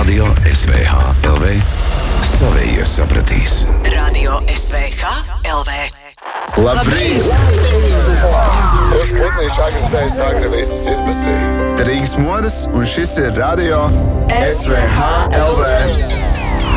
Radio SVH LV savējie sapratīs. Radio SVH LV. Labrīt! Kurš putnīši agresējas agri visas izbasīja? Rīgas modes, un šis ir Radio SVH LV.